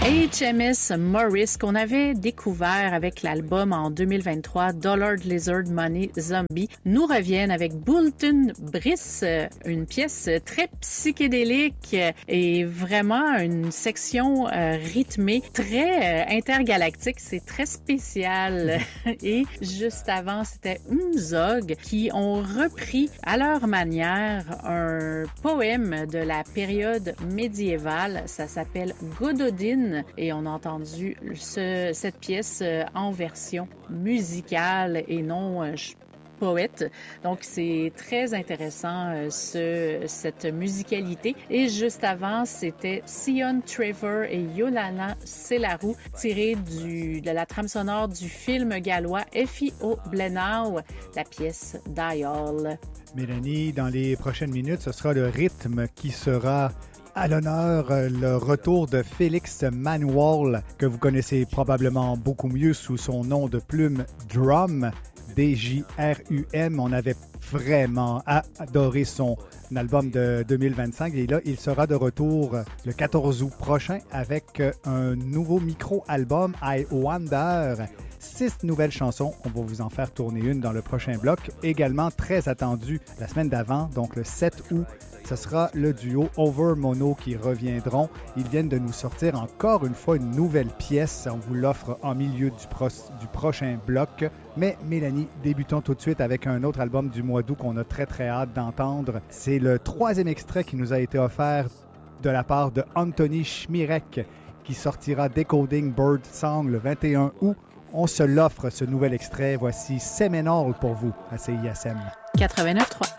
HMS Morris, qu'on avait découvert avec l'album en 2023, Dollar Lizard Money Zombie, nous reviennent avec Bulletin Briss, une pièce très psychédélique et vraiment une section rythmée, très intergalactique. C'est très spécial. Et juste avant, c'était Umzog qui ont repris à leur manière un poème de la période médiévale. Ça s'appelle Gododin. Et on a entendu cette pièce en version musicale et non poète. Donc, c'est très intéressant, cette musicalité. Et juste avant, c'était Sion Trevor et Yolana Selarou, tiré de la trame sonore du film gallois F.I.O. Blenau, la pièce Dial. Mélanie, dans les prochaines minutes, ce sera le rythme qui sera à l'honneur, le retour de Félix Manuel, que vous connaissez probablement beaucoup mieux sous son nom de plume Drum, D-J-R-U-M. On avait vraiment adoré son album de 2025 et là, il sera de retour le 14 août prochain avec un nouveau micro-album, I Wonder. 6 nouvelles chansons, on va vous en faire tourner une dans le prochain bloc. Également très attendu la semaine d'avant, donc le 7 août, ce sera le duo Over Mono qui reviendront. Ils viennent de nous sortir encore une fois une nouvelle pièce. On vous l'offre en milieu du prochain bloc. Mais Mélanie, débutons tout de suite avec un autre album du mois d'août qu'on a très très hâte d'entendre. C'est le 3e extrait qui nous a été offert de la part de Anthony Schmirek qui sortira Decoding Bird Song le 21 août. On se l'offre, ce nouvel extrait. Voici Seminole pour vous à CISM. 89.3.